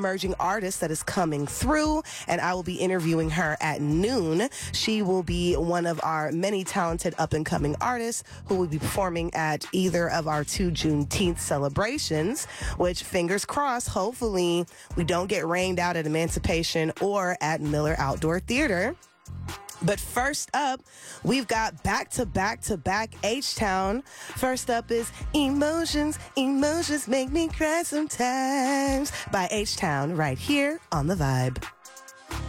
emerging artist that is coming through, and I will be interviewing her at noon. She will be one of our many talented up-and-coming artists who will be performing at either of our 2 Juneteenth celebrations, which, fingers crossed, hopefully we don't get rained out at Emancipation or at Miller Outdoor Theater. But first up, we've got back-to-back H-Town. First up is Emotions, Emotions Make Me Cry Sometimes by H-Town right here on The Vibe.